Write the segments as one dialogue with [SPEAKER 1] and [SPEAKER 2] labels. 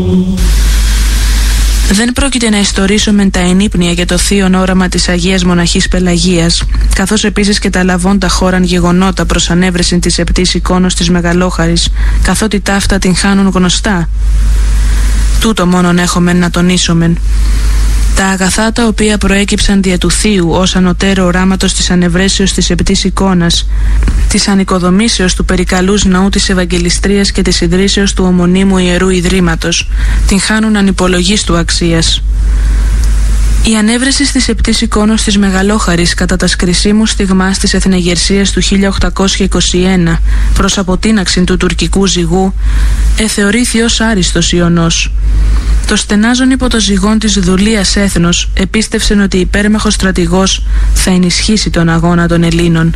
[SPEAKER 1] Δεν πρόκειται να ιστορίσω μεν τα ενύπνια για το θείον όραμα της Αγίας Μοναχής Πελαγίας, καθώς επίσης και τα λαβώντα χώραν γεγονότα προς ανέβρεση της επτής εικόνος της Μεγαλόχαρης, καθότι ταύτα την χάνουν γνωστά. Τούτο μόνον έχομεν να τονίσομεν. Τα αγαθά τα οποία προέκυψαν δια του Θείου ως ανωτέρω οράματος της ανευρέσεως της επτής εικόνας, της ανοικοδομήσεως του περικαλούς ναού της Ευαγγελιστρίας και της ιδρύσεως του ομονίμου Ιερού Ιδρύματος, την χάνουν ανυπολογίστου αξίας. Η ανέβρεση της επτής εικόνος της Μεγαλόχαρης κατά τα σκρισίμου στιγμάς της εθνεγερσίας του 1821 προς αποτείναξη του τουρκικού ζυγού εθεωρήθη ως άριστος ιονός. Το στενάζον υπό το ζυγόν της δουλείας έθνος επίστευσεν ότι υπέρμαχος στρατηγός θα ενισχύσει τον αγώνα των Ελλήνων.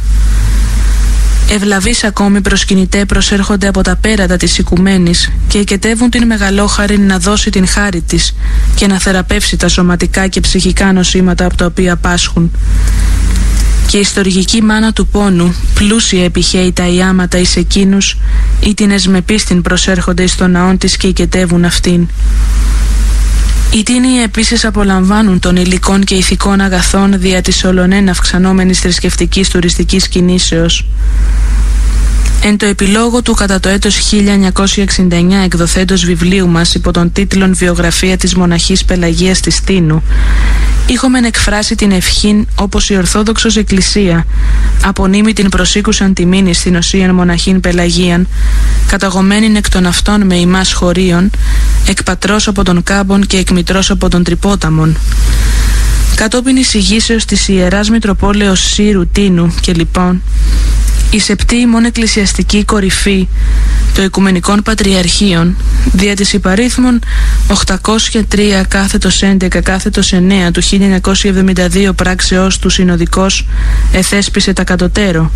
[SPEAKER 1] Ευλαβείς ακόμη προσκυνητέ προσέρχονται από τα πέρατα της οικουμένης και εκετεύουν την Μεγαλόχαρη να δώσει την χάρη της και να θεραπεύσει τα σωματικά και ψυχικά νοσήματα από τα οποία πάσχουν. Και η στοργική μάνα του πόνου, πλούσια επιχαίει τα ιάματα εις εκείνους, ή την εσμεπίστην προσέρχονται εις τον ναόν της και οικετεύουν αυτήν. Οι τίνοι επίσης απολαμβάνουν των υλικών και ηθικών αγαθών δια της ολονέν αυξανόμενης θρησκευτικής τουριστικής κινήσεως. Εν το επιλόγο του κατά το έτος 1969 εκδοθέντος βιβλίου μας υπό τον τίτλον «Βιογραφία της Μοναχής Πελαγίας της Τίνου», είχομεν εκφράσει την ευχήν όπως η Ορθόδοξος Εκκλησία απονείμει την προσήκουσαν τιμήν στην οσίαν Μοναχήν Πελαγίαν, καταγωμένην εκ των αυτών με ημάς χωρίων, εκ πατρός από τον Κάμπον και εκ μητρός από τον Τρυπόταμον. Κατόπιν εισηγήσεως της Ιεράς Μητροπόλεως Σύρου Τίνου και λοιπόν, η σεπτή ημών εκκλησιαστική κορυφή των Οικουμενικών Πατριαρχείων δια της υπαρίθμων 803 κάθετος 11 κάθετος 9 του 1972 πράξεως του συνοδικός εθέσπισε τα κατωτέρω.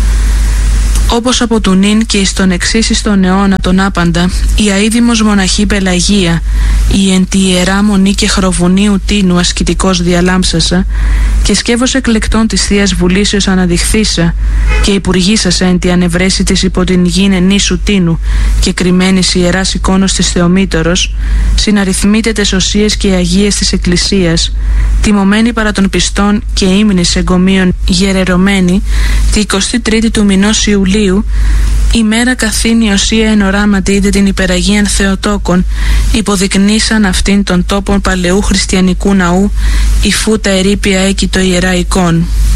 [SPEAKER 1] Όπως από του νυν και εις τον εξής εις τον αιώνα τον άπαντα, η αείδημος μοναχή Πελαγία, η εν τη ιερά μονή και χροβουνίου Τίνου ασκητικός διαλάμψασα, και σκεύος εκλεκτών της Θείας Βουλήσεως αναδειχθήσα, και υπουργήσασα εν τη ανευρέση της υπό την γήνε νήσου Τίνου, και κρυμμένης ιεράς εικόνος της Θεομήτωρος, συναριθμείτε τες οσίες και αγίες της Εκκλησίας, τιμωμένη παρά των πιστών και ύμνης εγκομείων γερερωμένη, τη 23η του μηνός Ιουλίου, ημέρα καθήν η οσία εν οράματι είδε την υπεραγίαν Θεοτόκον, υποδεικνύσαν αυτήν των τόπων παλαιού χριστιανικού ναού, υφού τα ερείπια έκει το ιερά εικόν.